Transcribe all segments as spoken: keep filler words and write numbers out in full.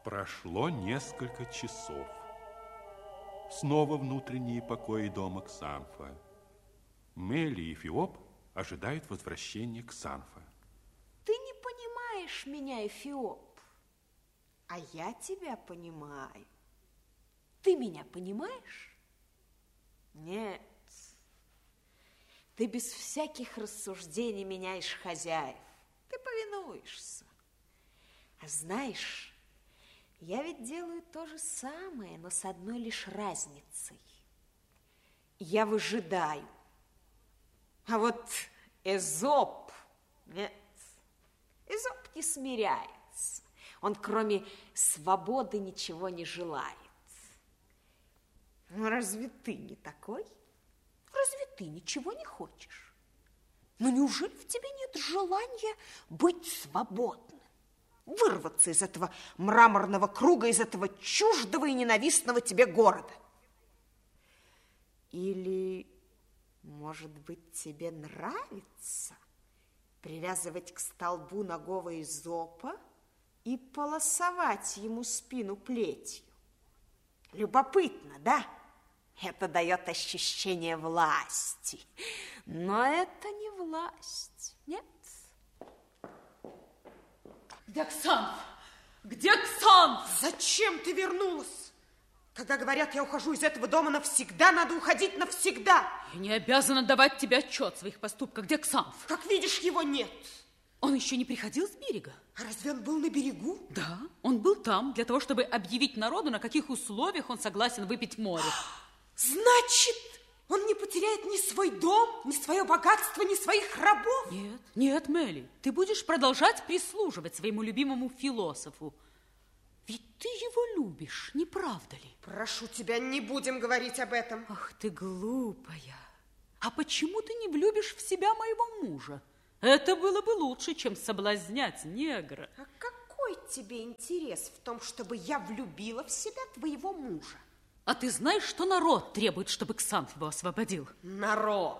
Прошло несколько часов. Снова внутренние покои дома Ксанфа. Мели и Эфиоп ожидают возвращения Ксанфа. Ты не понимаешь меня, Эфиоп, а я тебя понимаю. Ты меня понимаешь? Нет. Ты без всяких рассуждений меняешь хозяев. Ты повинуешься. А знаешь, я ведь делаю то же самое, но с одной лишь разницей. Я выжидаю. А вот Эзоп, нет, Эзоп не смиряется. Он кроме свободы ничего не желает. Ну, разве ты не такой? Разве ты ничего не хочешь? Ну, неужели в тебе нет желания быть свободным? Вырваться из этого мраморного круга, из этого чуждого и ненавистного тебе города? Или, может быть, тебе нравится привязывать к столбу нагого Эзопа и полосовать ему спину плетью? Любопытно, да? Это дает ощущение власти. Но это не власть, нет? Где Ксанф? Где Ксанф? Зачем ты вернулась? Когда говорят, я ухожу из этого дома навсегда, надо уходить навсегда. Я не обязана давать тебе отчет в своих поступках. Где Ксанф? Как видишь, его нет. Он еще не приходил с берега? А разве он был на берегу? Да, он был там для того, чтобы объявить народу, на каких условиях он согласен выпить море. Значит, он не потеряет ни свой дом, ни свое богатство, ни своих рабов? Нет, нет, Мели, ты будешь продолжать прислуживать своему любимому философу. Ведь ты его любишь, не правда ли? Прошу тебя, не будем говорить об этом. Ах ты глупая. А почему ты не влюбишь в себя моего мужа? Это было бы лучше, чем соблазнять негра. А какой тебе интерес в том, чтобы я влюбила в себя твоего мужа? А ты знаешь, что народ требует, чтобы Ксанф его освободил? Народ?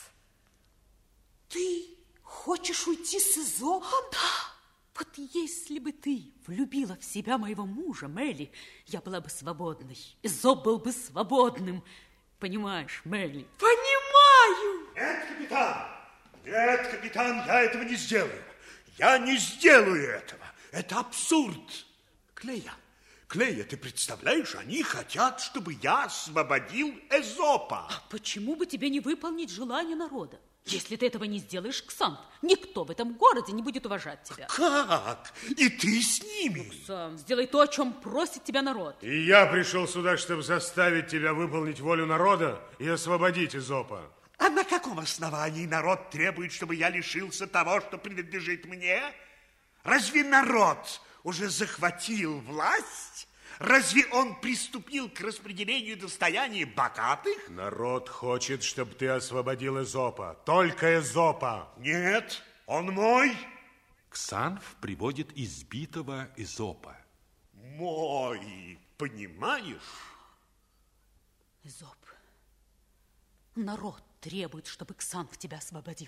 Ты хочешь уйти с Эзопом? Да. Вот если бы ты влюбила в себя моего мужа, Мели, я была бы свободной. Эзоп был бы свободным. Понимаешь, Мели? Понимаю! Нет, капитан! Нет, капитан, я этого не сделаю. Я не сделаю этого. Это абсурд. Клея, Клея, ты представляешь, они хотят, чтобы я освободил Эзопа. А почему бы тебе не выполнить желание народа? Если ты этого не сделаешь, Ксанф, никто в этом городе не будет уважать тебя. Как? И ты с ними? Ксанф, сделай то, о чем просит тебя народ. И я пришел сюда, чтобы заставить тебя выполнить волю народа и освободить Эзопа. А на каком основании народ требует, чтобы я лишился того, что принадлежит мне? Разве народ уже захватил власть? Разве он приступил к распределению достояния богатых? Народ хочет, чтобы ты освободил Эзопа. Только Эзопа. Нет, он мой. Ксанф приводит избитого Эзопа. Мой, понимаешь? Эзоп, народ требует, чтобы Ксанф тебя освободил.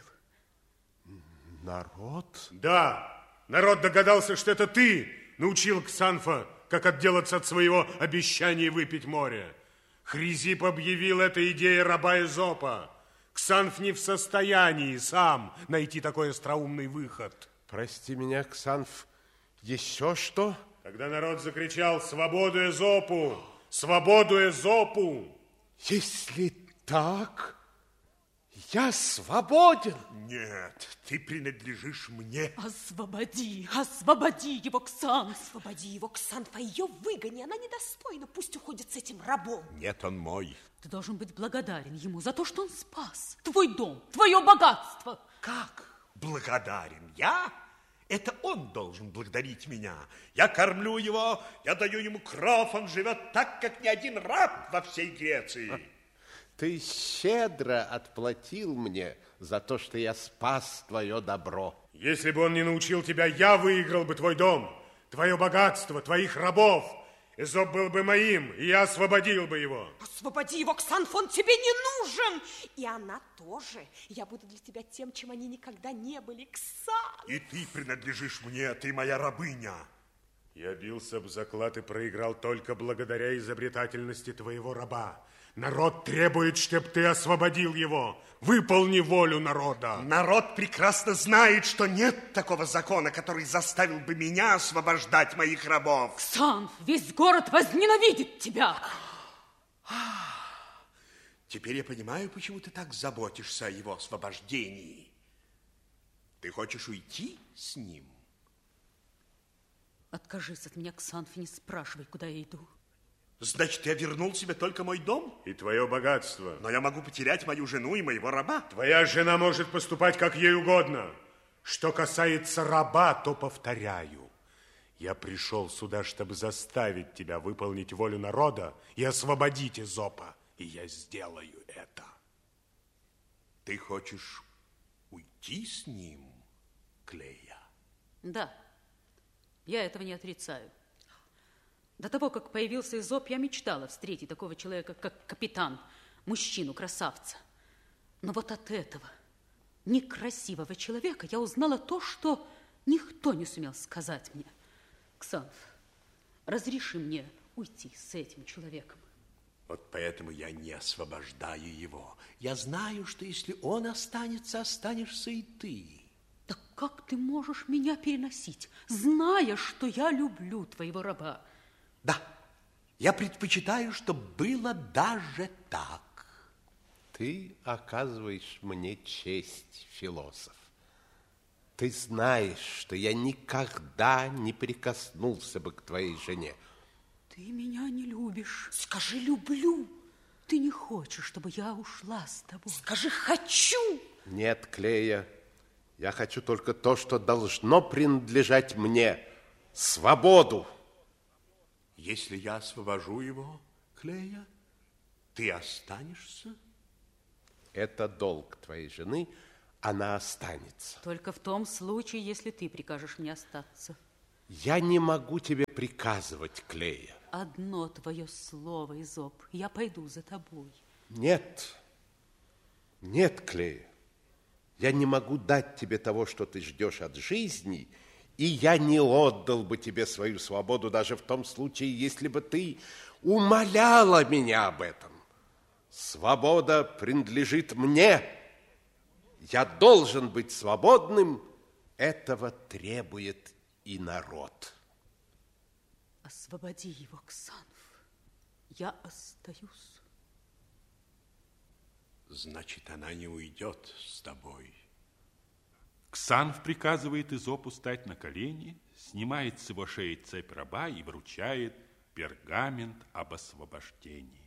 Народ? Да, народ догадался, что это ты научил Ксанфа, как отделаться от своего обещания выпить море. Хризип объявил это идеей раба Эзопа. Ксанф не в состоянии сам найти такой остроумный выход. Прости меня, Ксанф, еще что? Когда народ закричал «Свободу Эзопу! Свободу Эзопу!» Если так, я свободен. Нет, ты принадлежишь мне. Освободи, освободи его, Ксанф. Освободи его, Ксанф, а ее выгони. Она недостойна, пусть уходит с этим рабом. Нет, он мой. Ты должен быть благодарен ему за то, что он спас твой дом, твое богатство. Как благодарен я? Это он должен благодарить меня. Я кормлю его, я даю ему кров, он живет так, как ни один раб во всей Греции. Ты щедро отплатил мне за то, что я спас твое добро. Если бы он не научил тебя, я выиграл бы твой дом, твое богатство, твоих рабов. Эзоп был бы моим, и я освободил бы его. Освободи его, Ксанф, он тебе не нужен. И она тоже. Я буду для тебя тем, чем они никогда не были, Ксанф. И ты принадлежишь мне, ты моя рабыня. Я бился об заклад и проиграл только благодаря изобретательности твоего раба. Народ требует, чтобы ты освободил его. Выполни волю народа. Народ прекрасно знает, что нет такого закона, который заставил бы меня освобождать моих рабов. Ксанф, весь город возненавидит тебя. Теперь я понимаю, почему ты так заботишься о его освобождении. Ты хочешь уйти с ним? Откажись от меня, Ксанф, и не спрашивай, куда я иду. Значит, я вернул себе только мой дом? И твое богатство. Но я могу потерять мою жену и моего раба. Твоя жена может поступать, как ей угодно. Что касается раба, то повторяю. Я пришел сюда, чтобы заставить тебя выполнить волю народа и освободить Эзопа. И я сделаю это. Ты хочешь уйти с ним, Клея? Да, я этого не отрицаю. До того, как появился Эзоп, я мечтала встретить такого человека, как капитан, мужчину, красавца. Но вот от этого некрасивого человека я узнала то, что никто не сумел сказать мне. Ксанф, разреши мне уйти с этим человеком. Вот поэтому я не освобождаю его. Я знаю, что если он останется, останешься и ты. Так как ты можешь меня переносить, зная, что я люблю твоего раба? Да, я предпочитаю, чтобы было даже так. Ты оказываешь мне честь, философ. Ты знаешь, что я никогда не прикоснулся бы к твоей жене. Ты меня не любишь. Скажи, люблю. Ты не хочешь, чтобы я ушла с тобой. Скажи, хочу. Нет, Клея, я хочу только то, что должно принадлежать мне. Свободу. Если я освобожу его, Клея, ты останешься? Это долг твоей жены, она останется. Только в том случае, если ты прикажешь мне остаться. Я не могу тебе приказывать, Клея. Одно твое слово, Эзоп, я пойду за тобой. Нет, нет, Клея. Я не могу дать тебе того, что ты ждешь от жизни, и я не отдал бы тебе свою свободу даже в том случае, если бы ты умоляла меня об этом. Свобода принадлежит мне. Я должен быть свободным. Этого требует и народ. Освободи его, Ксанф. Я остаюсь. Значит, она не уйдет с тобой. Ксанф приказывает Эзопу стать на колени, снимает с его шеи цепь раба и вручает пергамент об освобождении.